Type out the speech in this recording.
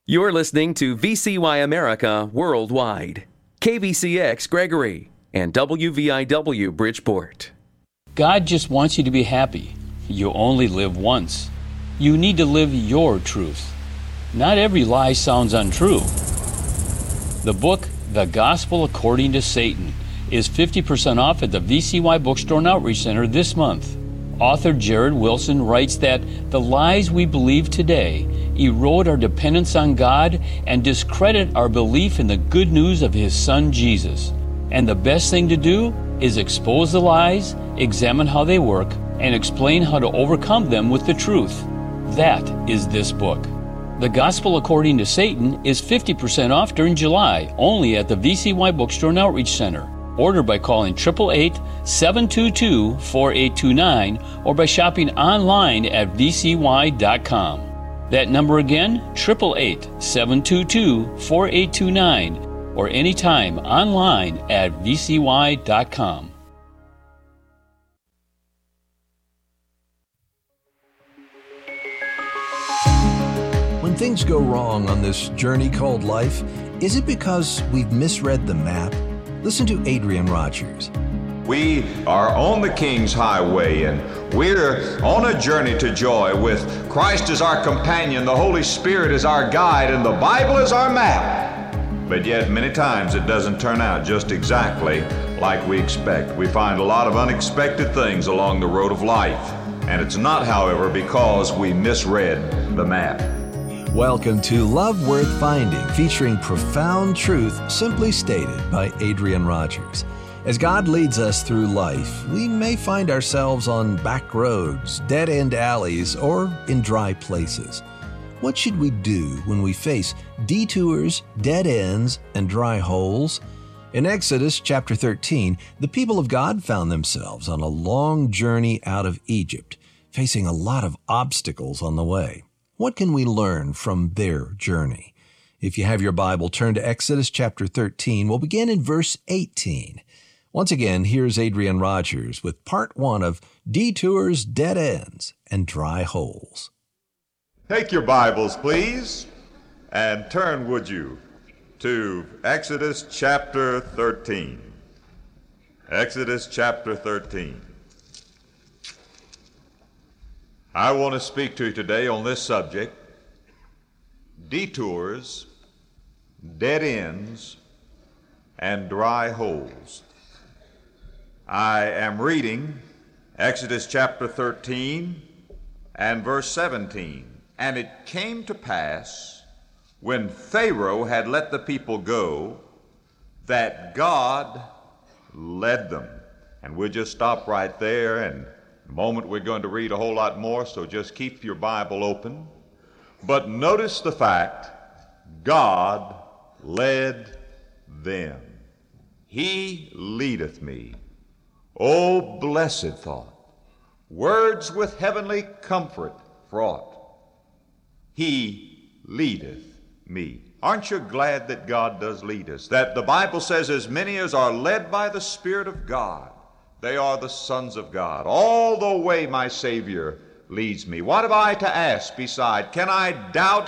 You're listening to VCY America Worldwide, KVCX Gregory, and WVIW Bridgeport. God just wants you to be happy. You only live once. You need to live your truth. Not every lie sounds untrue. The book, The Gospel According to Satan, is 50% off at the VCY Bookstore and Outreach Center this month. Author Jared Wilson writes that the lies we believe today erode our dependence on God and discredit our belief in the good news of His Son Jesus. And the best thing to do is expose the lies, examine how they work, and explain how to overcome them with the truth. That is this book. The Gospel According to Satan is 50% off during July, only at the VCY Bookstore and Outreach Center. Order by calling 888-722-4829 or by shopping online at vcy.com. That number again, 888-722-4829 or anytime online at vcy.com. When things go wrong on this journey called life, is it because we've misread the map? Listen to Adrian Rogers. We are on the King's Highway, and we're on a journey to joy with Christ as our companion, the Holy Spirit as our guide, and the Bible as our map. But yet, many times it doesn't turn out just exactly like we expect. We find a lot of unexpected things along the road of life, and it's not, however, because we misread the map. Welcome to Love Worth Finding, featuring profound truth simply stated by Adrian Rogers. As God leads us through life, we may find ourselves on back roads, dead-end alleys, or in dry places. What should we do when we face detours, dead ends, and dry holes? In Exodus chapter 13, the people of God found themselves on a long journey out of Egypt, facing a lot of obstacles on the way. What can we learn from their journey? If you have your Bible, turn to Exodus chapter 13. We'll begin in verse 18. Once again, here's Adrian Rogers with part 1 of Detours, Dead Ends, and Dry Holes. Take your Bibles, please, and turn, would you, to Exodus chapter 13. Exodus chapter 13. I want to speak to you today on this subject, detours, dead ends, and dry holes. I am reading Exodus chapter 13 and verse 17. And it came to pass, when Pharaoh had let the people go, that God led them. And we'll just stop right there, and in a moment we're going to read a whole lot more, so just keep your Bible open. But notice the fact, God led them. He leadeth me. O blessed thought, words with heavenly comfort fraught. He leadeth me. Aren't you glad that God does lead us? That the Bible says, as many as are led by the Spirit of God, they are the sons of God. All the way my Savior leads me. What have I to ask beside? Can I doubt